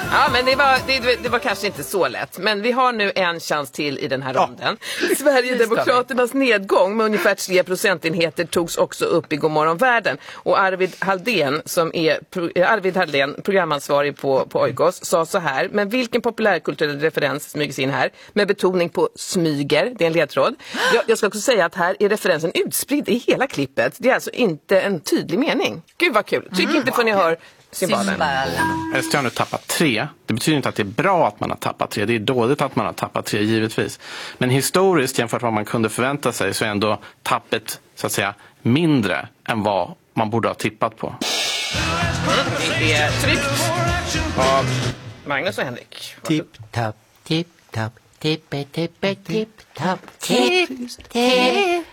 Ja, men det var kanske inte så lätt. Men vi har nu en chans till i den här ronden. Sverigedemokraternas nedgång med ungefär 3 procentenheter togs också upp i Godmorgon Världen. Och Arvid Haldén, programansvarig på Oikos, sa så här: men vilken populärkulturell referens smygs in här? Med betoning på smyger, det är en ledtråd. Jag ska också säga att här är referensen utspridd i hela klippet. Det är alltså inte en tydlig mening. Gud vad kul. Tryck inte för ni hör cymbalen. Älskling har nu tappat 3. Det betyder inte att det är bra att man har tappat 3. Det är dåligt att man har tappat 3, givetvis. Men historiskt, jämfört med vad man kunde förvänta sig, så är ändå tappet, så att säga, mindre än vad man borde ha tippat på. Det är tryckt av Magnus och Henrik. Tipp, tapp, tipp, tapp, tippe, tippe, tipp, tapp, tipp, tipp.